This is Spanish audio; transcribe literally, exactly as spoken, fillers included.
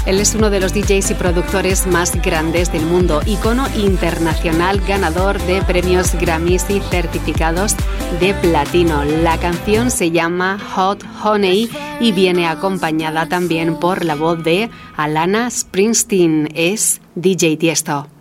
Él es uno de los D Js y productores más grandes del mundo, icono internacional, ganador de premios Grammys y certificados de platino. La canción se llama Hot Honey y viene acompañada también por la voz de Alana Springsteen. Es D J Tiesto.